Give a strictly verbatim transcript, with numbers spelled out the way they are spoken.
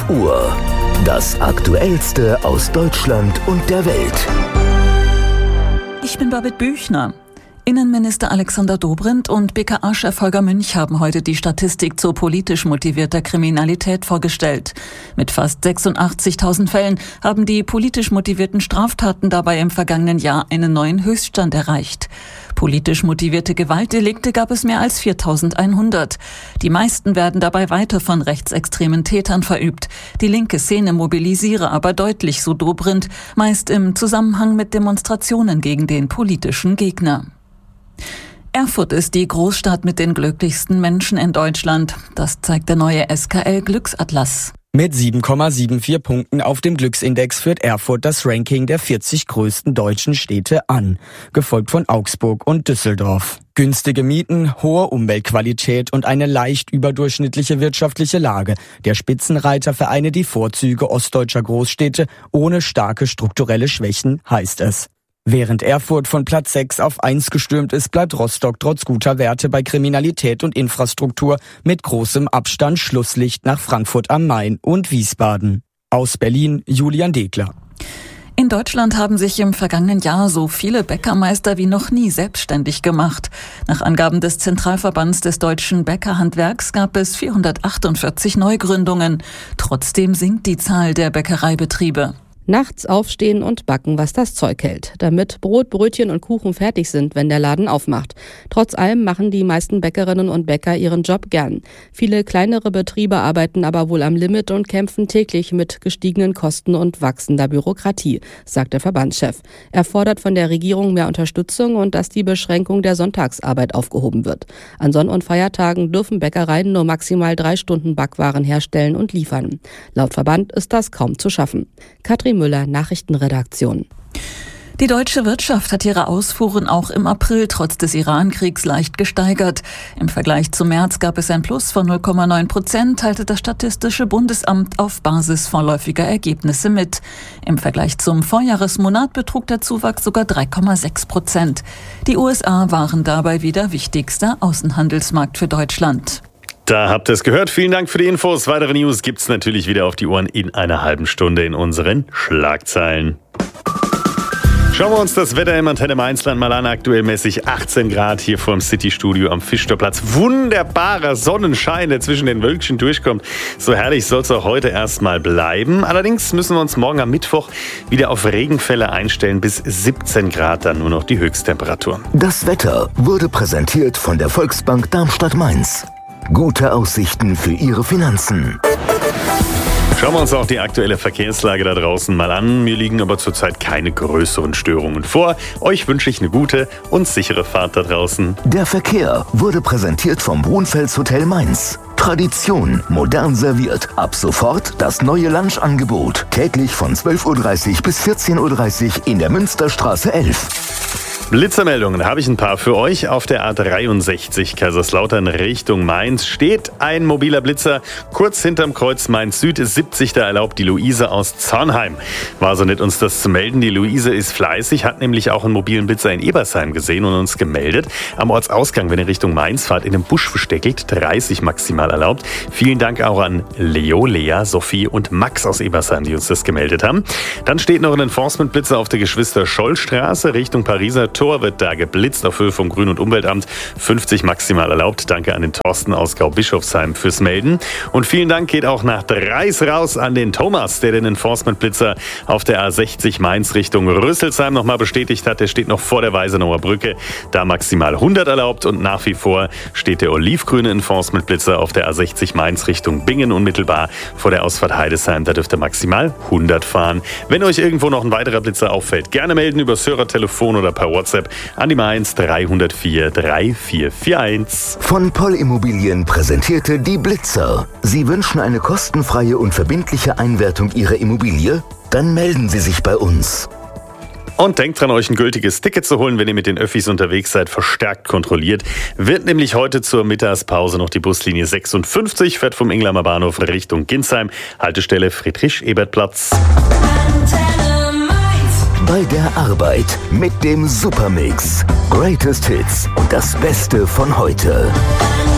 Uhr. Das Aktuellste aus Deutschland und der Welt. Ich bin Babette Büchner. Innenminister Alexander Dobrindt und B K A-Chef Holger Münch haben heute die Statistik zu politisch motivierter Kriminalität vorgestellt. Mit fast sechsundachtzigtausend Fällen haben die politisch motivierten Straftaten dabei im vergangenen Jahr einen neuen Höchststand erreicht. Politisch motivierte Gewaltdelikte gab es mehr als viertausendeinhundert. Die meisten werden dabei weiter von rechtsextremen Tätern verübt. Die linke Szene mobilisiere aber deutlich, so Dobrindt, meist im Zusammenhang mit Demonstrationen gegen den politischen Gegner. Erfurt ist die Großstadt mit den glücklichsten Menschen in Deutschland. Das zeigt der neue S K L-Glücksatlas. Mit sieben Komma vierundsiebzig Punkten auf dem Glücksindex führt Erfurt das Ranking der vierzig größten deutschen Städte an, gefolgt von Augsburg und Düsseldorf. Günstige Mieten, hohe Umweltqualität und eine leicht überdurchschnittliche wirtschaftliche Lage. Der Spitzenreiter vereine die Vorzüge ostdeutscher Großstädte ohne starke strukturelle Schwächen, heißt es. Während Erfurt von Platz sechs auf eins gestürmt ist, bleibt Rostock trotz guter Werte bei Kriminalität und Infrastruktur mit großem Abstand Schlusslicht nach Frankfurt am Main und Wiesbaden. Aus Berlin, Julian Degler. In Deutschland haben sich im vergangenen Jahr so viele Bäckermeister wie noch nie selbstständig gemacht. Nach Angaben des Zentralverbands des deutschen Bäckerhandwerks gab es vierhundertachtundvierzig Neugründungen. Trotzdem sinkt die Zahl der Bäckereibetriebe. Nachts aufstehen und backen, was das Zeug hält, damit Brot, Brötchen und Kuchen fertig sind, wenn der Laden aufmacht. Trotz allem machen die meisten Bäckerinnen und Bäcker ihren Job gern. Viele kleinere Betriebe arbeiten aber wohl am Limit und kämpfen täglich mit gestiegenen Kosten und wachsender Bürokratie, sagt der Verbandschef. Er fordert von der Regierung mehr Unterstützung und dass die Beschränkung der Sonntagsarbeit aufgehoben wird. An Sonn- und Feiertagen dürfen Bäckereien nur maximal drei Stunden Backwaren herstellen und liefern. Laut Verband ist das kaum zu schaffen. Katrin Müller, Nachrichtenredaktion. Die deutsche Wirtschaft hat ihre Ausfuhren auch im April trotz des Iran-Kriegs leicht gesteigert. Im Vergleich zum März gab es ein Plus von null Komma neun Prozent, teilte das Statistische Bundesamt auf Basis vorläufiger Ergebnisse mit. Im Vergleich zum Vorjahresmonat betrug der Zuwachs sogar drei Komma sechs Prozent. Die U S A waren dabei wieder wichtigster Außenhandelsmarkt für Deutschland. Da habt ihr es gehört. Vielen Dank für die Infos. Weitere News gibt's natürlich wieder auf die Ohren in einer halben Stunde in unseren Schlagzeilen. Schauen wir uns das Wetter im Antenne Mainzland mal an. Aktuell mäßig achtzehn Grad hier vor dem City-Studio am Fischtorplatz. Wunderbarer Sonnenschein, der zwischen den Wölkchen durchkommt. So herrlich soll es auch heute erstmal bleiben. Allerdings müssen wir uns morgen am Mittwoch wieder auf Regenfälle einstellen. Bis siebzehn Grad dann nur noch die Höchsttemperatur. Das Wetter wurde präsentiert von der Volksbank Darmstadt-Mainz. Gute Aussichten für Ihre Finanzen. Schauen wir uns auch die aktuelle Verkehrslage da draußen mal an. Mir liegen aber zurzeit keine größeren Störungen vor. Euch wünsche ich eine gute und sichere Fahrt da draußen. Der Verkehr wurde präsentiert vom Brunfels Hotel Mainz. Tradition, modern serviert. Ab sofort das neue Lunchangebot. Täglich von zwölf Uhr dreißig bis vierzehn Uhr dreißig in der Münsterstraße elf. Blitzermeldungen habe ich ein paar für euch. Auf der A dreiundsechzig Kaiserslautern Richtung Mainz steht ein mobiler Blitzer kurz hinterm Kreuz Mainz Süd. siebzig, da erlaubt die Luise aus Zornheim. War so nett, uns das zu melden. Die Luise ist fleißig, hat nämlich auch einen mobilen Blitzer in Ebersheim gesehen und uns gemeldet. Am Ortsausgang, wenn ihr Richtung Mainz fahrt, in einem Busch versteckelt, dreißig maximal erlaubt. Vielen Dank auch an Leo, Lea, Sophie und Max aus Ebersheim, die uns das gemeldet haben. Dann steht noch ein Enforcement-Blitzer auf der Geschwister-Scholl-Straße Richtung Pariser Tor, wird da geblitzt auf Höhe vom Grün- und Umweltamt. fünfzig maximal erlaubt. Danke an den Thorsten aus Gau-Bischofsheim fürs Melden. Und vielen Dank geht auch nach Dreis raus an den Thomas, der den Enforcement-Blitzer auf der A sechzig Mainz Richtung Rüsselsheim nochmal bestätigt hat. Der steht noch vor der Weisenauer Brücke. Da maximal hundert erlaubt und nach wie vor steht der olivgrüne Enforcement-Blitzer auf der A sechzig Mainz Richtung Bingen unmittelbar vor der Ausfahrt Heidesheim. Da dürft ihr maximal hundert fahren. Wenn euch irgendwo noch ein weiterer Blitzer auffällt, gerne melden über Hörertelefon oder per WhatsApp an die Mainz drei null vier drei vier vier eins. Von Poll Immobilien präsentierte die Blitzer. Sie wünschen eine kostenfreie und verbindliche Einwertung Ihrer Immobilie? Dann melden Sie sich bei uns. Und denkt dran, euch ein gültiges Ticket zu holen, wenn ihr mit den Öffis unterwegs seid, verstärkt kontrolliert. Wird nämlich heute zur Mittagspause noch die Buslinie sechsundfünfzig, fährt vom Inglamer Bahnhof Richtung Ginsheim, Haltestelle Friedrich-Ebert-Platz. Bei der Arbeit mit dem Supermix. Greatest Hits und das Beste von heute.